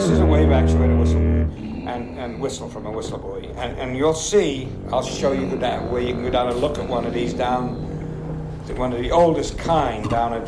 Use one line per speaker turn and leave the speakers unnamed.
this is a wave actuator whistle, and whistle from a whistle buoy. And you'll see, I'll show you where you can go down and look at one of these down, one of the oldest kind down at